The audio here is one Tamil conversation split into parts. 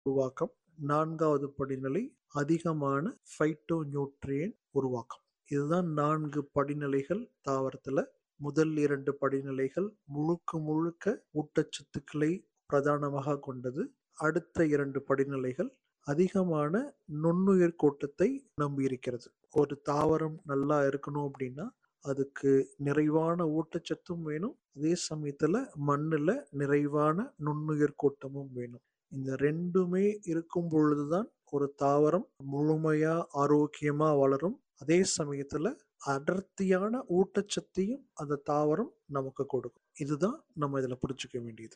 உருவாக்கம். 4வது படிநிலை அதிகமான பைட்டோ நியூட்ரியன்ட் உருவாக்கம். இதுதான் 4 படிநிலைகள் தாவரத்துல. முதல் 2 படிநிலைகள் முழுக்க முழுக்க ஊட்டச்சத்துக்களை பிரதானமாக கொண்டது. அடுத்த 2 படிநிலைகள் அதிகமான நுண்ணுயிர் கூட்டத்தை நம்பியிருக்கிறது. ஒரு தாவரம் நல்லா இருக்கணும் அப்படின்னா அதுக்கு நிறைவான ஊட்டச்சத்தும் வேணும், அதே சமயத்துல மண்ணுல நிறைவான நுண்ணுயிர் கூட்டமும் வேணும். இந்த 2மே இருக்கும் பொழுதுதான் ஒரு தாவரம் முழுமையா ஆரோக்கியமா வளரும். அதே சமயத்துல அடர்த்தியான ஊட்டச்சத்தையும் அந்த தாவரம் நமக்கு கொடுக்கும். இதுதான் நம்ம இதுல புரிஞ்சுக்க வேண்டியது.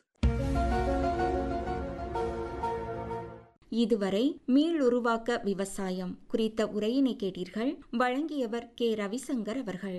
இதுவரை மீளுருவாக்க விவசாயம் குறித்த உரையினை கேட்டீர்கள். வழங்கியவர் கே. ரவிசங்கர் அவர்கள்.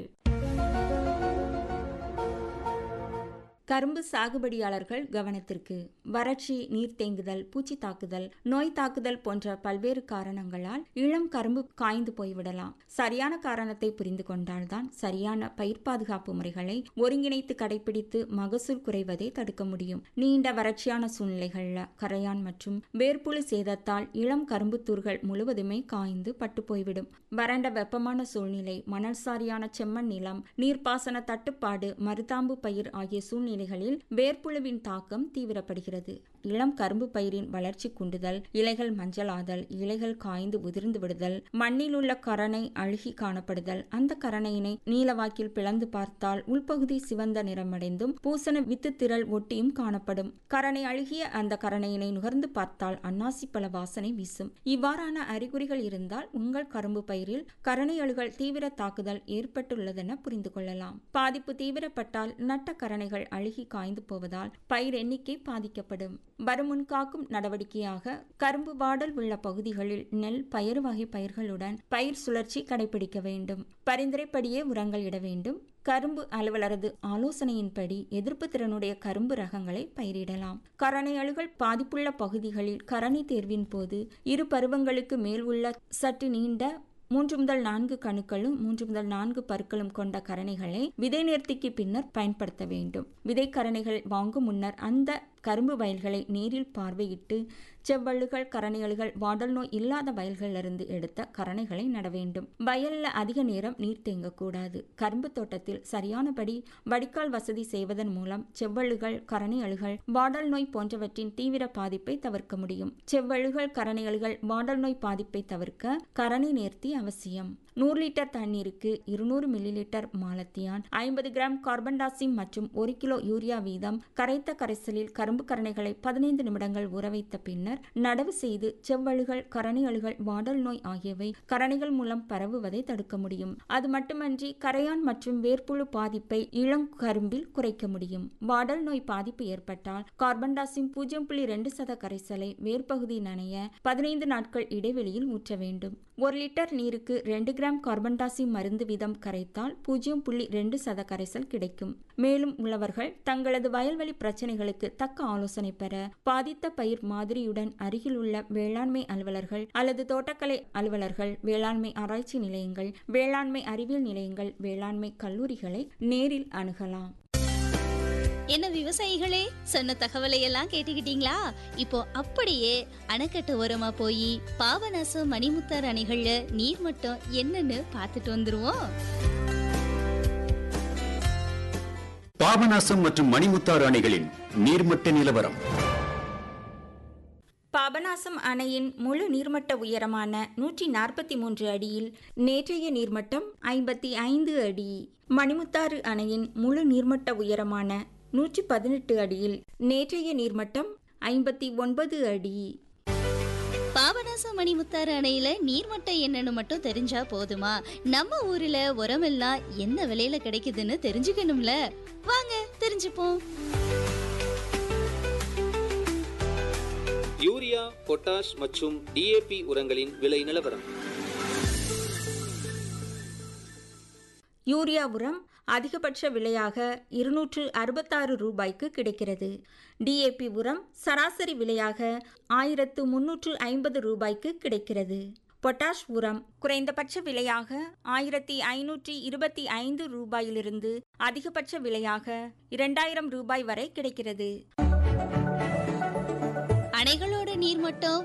கரும்பு சாகுபடியாளர்கள் கவனத்திற்கு. வறட்சி, நீர் தேங்குதல், பூச்சி தாக்குதல், நோய் தாக்குதல் போன்ற பல்வேறு காரணங்களால் இளம் கரும்பு காய்ந்து போய்விடலாம். சரியான காரணத்தை புரிந்து கொண்டால்தான் சரியான பயிர் பாதுகாப்பு முறைகளை ஒருங்கிணைத்து கடைபிடித்து மகசூல் குறைவதை தடுக்க முடியும். நீண்ட வறட்சியான சூழ்நிலைகள்ல கரையான் மற்றும் வேர்ப்புழு சேதத்தால் இளம் கரும்பு தூர்கள் முழுவதுமே காய்ந்து பட்டு போய்விடும். வறண்ட வெப்பமான சூழ்நிலை, மணல் சாரியான செம்மண் நிலம், நீர்ப்பாசன தட்டுப்பாடு, மருதாம்பு பயிர் ஆகிய சூழ்நிலைகளில் வேர்ப்புழுவின் தாக்கம் தீவிரப்படுகிறது. இளம் கரும்பு பயிரின் வளர்ச்சி குன்றுதல், இலைகள் மஞ்சளாதல், இலைகள் காய்ந்து உதிர்ந்து விடுதல், மண்ணில் உள்ள கரணை அழுகி காணப்படுதல், அந்த கரணையினை நீலவாக்கில் பிளந்து பார்த்தால் உள்பகுதி சிவந்த நிறமடைந்தும் பூசண வித்து திரள் ஒட்டியும் காணப்படும். கரணை அழுகிய அந்த கரணையினை நுகர்ந்து பார்த்தால் அன்னாசி பழ வாசனை வீசும். இவ்வாறான அறிகுறிகள் இருந்தால் உங்கள் கரும்பு பயிரில் கரணை அழுகல் தீவிர தாக்குதல் ஏற்பட்டுள்ளதென புரிந்து கொள்ளலாம். பாதிப்பு தீவிரப்பட்டால் நட்ட கரணைகள் அழுகி காய்ந்து போவதால் பயிர் எண்ணிக்கை பாதிக்கப்படும். வருமுன் காக்கும் நடவடிக்கையாக கரும்பு வாடல் உள்ள பகுதிகளில் நெல், பயறு வகை பயிர்களுடன் பயிர் சுழற்சி கடைபிடிக்க வேண்டும். பரிந்துரைப்படியே உரங்கள் இட வேண்டும். கரும்பு அலுவலரது ஆலோசனையின்படி எதிர்ப்பு திறனுடைய கரும்பு ரகங்களை பயிரிடலாம். கரணை அழுகல் பாதிப்புள்ள பகுதிகளில் கரணை தேர்வின் போது இரு பருவங்களுக்கு மேல் உள்ள சற்று நீண்ட 3 முதல் 4 கணுக்களும் 3 முதல் 4 பற்களும் கொண்ட கரணைகளை விதை நேர்த்திக்கு பின்னர் பயன்படுத்த வேண்டும். விதை கரணைகள் வாங்கும் முன்னர் அந்த கரும்பு வயல்களை நேரில் பார்வையிட்டு செவ்வழுகள், கரணையழுகள், வாடல் நோய் இல்லாத வயல்களிலிருந்து எடுத்த கரணைகளை நட வேண்டும். வயல்ல அதிக நேரம் நீர் தேங்கக்கூடாது. கரும்பு தோட்டத்தில் சரியானபடி வடிகால் வசதி செய்வதன் மூலம் செவ்வழுகள், கரணையழுகள், வாடல் நோய் போன்றவற்றின் தீவிர பாதிப்பை தவிர்க்க முடியும். செவ்வழுகள், கரணையழுகள், வாடல் நோய் பாதிப்பை தவிர்க்க கரணை நேர்த்தி அவசியம். 100 லிட்டர் தண்ணீருக்கு 200 milli litre malathion, 50 gram carbon di oxide மற்றும் 1 கிலோ யூரியா வீதம் கரைத்த கரைசலில் கரும்பு கரணைகளை 15 நிமிடங்கள் ஊற வைத்த பின்னர் நடவு செய்து செவ்வழுகள், கரணையழுகள், வாடல் நோய் ஆகியவை கரணைகள் மூலம் பரவுவதை தடுக்க முடியும். அது மட்டுமன்றி கரையான் மற்றும் வேர்ப்புழு பாதிப்பை இளம் கரும்பில் குறைக்க முடியும். வாடல் நோய் பாதிப்பு ஏற்பட்டால் கார்பன் டை ஆக்சைடு 0.2% கரைசலை வேர்பகுதி நனைய 15 நாட்கள் இடைவெளியில் ஊற்ற வேண்டும். 1 லிட்டர் நீருக்கு 2 கிராம் கார்பன் டை ஆக்சைடு மருந்து வீதம் கரைத்தால் 0.2% கரைசல் கிடைக்கும். மேலும் உள்ளவர்கள் தங்களது வயல்வெளி பிரச்சனைகளுக்கு தக்க ஆலோசனை பெற பாதித்த பயிர் மாதிரியுடன் அருகில் உள்ள வேளாண்மை அலுவலர்கள் அல்லது தோட்டக்கலை அலுவலர்கள், வேளாண்மை ஆராய்ச்சி நிலையங்கள், வேளாண்மை அறிவியல் நிலையங்கள், வேளாண்மை கல்லூரிகளை நேரில் அணுகலாம். என்ன விவசாயிகளே, சொன்ன தகவலை எல்லாம் கேட்டுக்கிட்டீங்களா? இப்போ அப்படியே அணைக்கட்டு ஓரமா போய் பாபநாசம், மணிமுத்தாறு அணைகள்ல நீர்மட்டம் என்னன்னு பார்த்துட்டு வந்துருவோம். பாபநாசம் மற்றும் மணிமுத்தாறு அணைகளின் நீர்மட்ட நிலவரம். பாபநாசம் அணையின் முழு நீர்மட்ட உயரமான 143 அடியில் நேற்றைய நீர்மட்டம் 55 அடி. மணிமுத்தாறு அணையின் முழு நீர்மட்ட உயரமான 118 அடியில் நேற்றைய நீர்மட்டம் 59 அடி. பாபநாசம் மணிமுத்தாறு அணையில நீர்மட்டம் என்னன்னு மட்டும் தெரிஞ்சா போதுமா? நம்ம ஊர்ல உரமெல்லாம் என்ன விலையில கிடைக்குதுன்னு தெரிஞ்சுக்கணும்ல. வாங்க தெரிஞ்சுப்போம். யூரியா, பொட்டாஷ் மற்றும் டிஏபி உரங்களின் விலை நிலவரம். யூரியா உரம் அதிகபட்ச விலையாக 266 ரூபாய்க்கு கிடைக்கிறது. டிஏபி உரம் சராசரி விலையாக 1350 ரூபாய்க்கு கிடைக்கிறது. பொட்டாஷ் உரம் குறைந்தபட்ச விலையாக 1525 ரூபாயிலிருந்து அதிகபட்ச விலையாக 2000 ரூபாய் வரை கிடைக்கிறது. அணைகளோட நீர்மட்டம்